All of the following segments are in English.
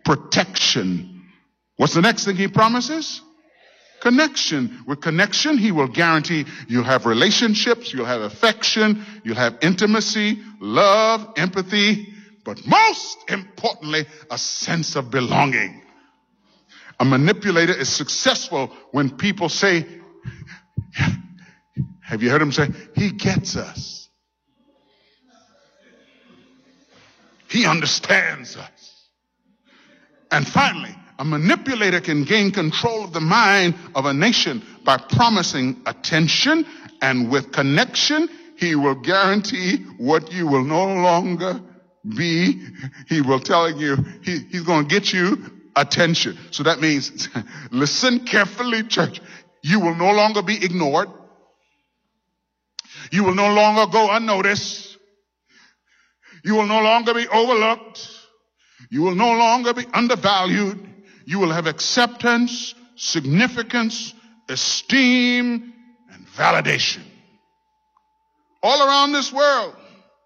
protection. What's the next thing he promises? Connection. With connection, he will guarantee you'll have relationships, you'll have affection, you'll have intimacy, love, empathy, but most importantly, a sense of belonging. A manipulator is successful when people say, have you heard him say, he gets us. He understands us. And finally, a manipulator can gain control of the mind of a nation by promising attention, and with connection, he will guarantee what you will no longer be. He will tell you, he's going to get you attention. So that means, listen carefully, church. You will no longer be ignored. You will no longer go unnoticed. You will no longer be overlooked. You will no longer be undervalued. You will have acceptance, significance, esteem, and validation. All around this world,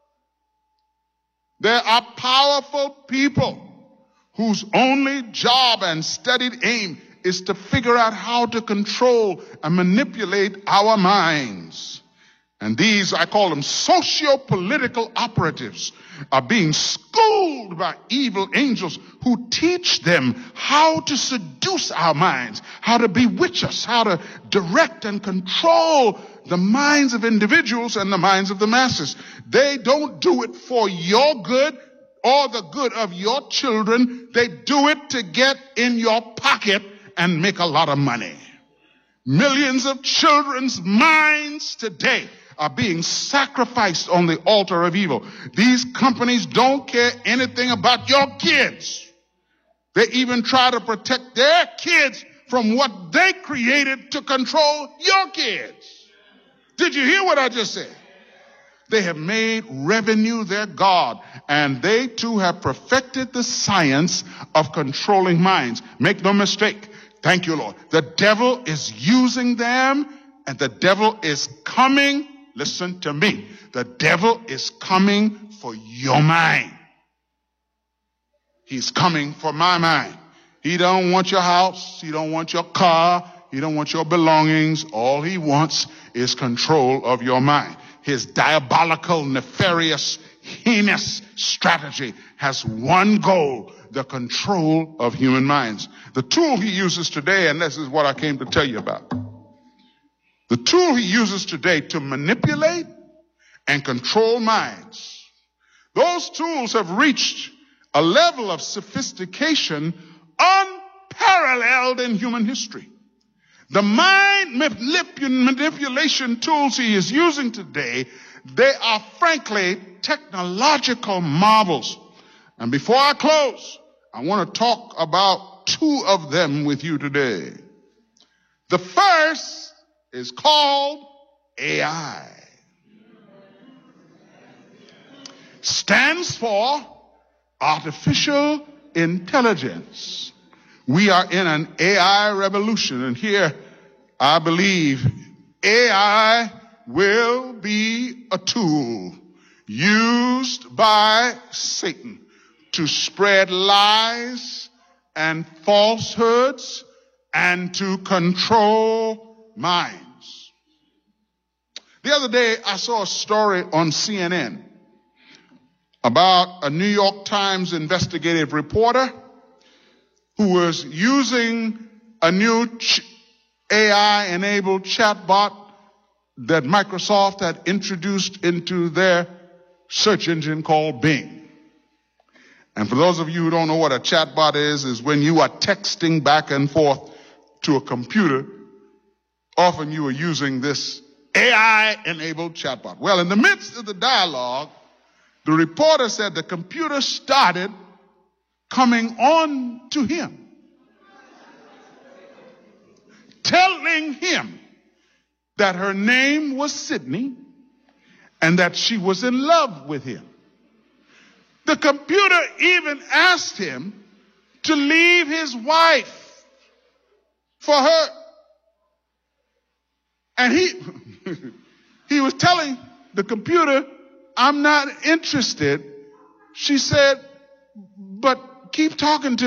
there are powerful people whose only job and studied aim is to figure out how to control and manipulate our minds. And these, I call them socio-political operatives, are being schooled by evil angels who teach them how to seduce our minds, how to bewitch us, how to direct and control the minds of individuals and the minds of the masses. They don't do it for your good or the good of your children. They do it to get in your pocket and make a lot of money. Millions of children's minds today are being sacrificed on the altar of evil. These companies don't care anything about your kids. They even try to protect their kids from what they created to control your kids. Did you hear what I just said? They have made revenue their God, and they too have perfected the science of controlling minds. Make no mistake. Thank you, Lord. The devil is using them, and the devil is coming. Listen to me. The devil is coming for your mind. He's coming for my mind. He don't want your house. He don't want your car. He don't want your belongings. All he wants is control of your mind. His diabolical, nefarious, heinous strategy has one goal: the control of human minds. The tool he uses today, and this is what I came to tell you about. The tool he uses today to manipulate and control minds. Those tools have reached a level of sophistication unparalleled in human history. The mind manipulation tools he is using today, they are frankly technological marvels. And before I close, I want to talk about two of them with you today. The first is called AI. Stands for artificial intelligence. We are in an AI revolution, and here I believe AI will be a tool used by Satan to spread lies and falsehoods and to control minds. The other day I saw a story on CNN about a New York Times investigative reporter who was using a new AI-enabled chatbot that Microsoft had introduced into their search engine called Bing. And for those of you who don't know what a chatbot is when you are texting back and forth to a computer, often you are using this AI-enabled chatbot. Well, in the midst of the dialogue, the reporter said the computer started coming on to him, telling him that her name was Sydney and that she was in love with him. The computer even asked him to leave his wife for her. And he was telling the computer, "I'm not interested." She said, "But keep talking to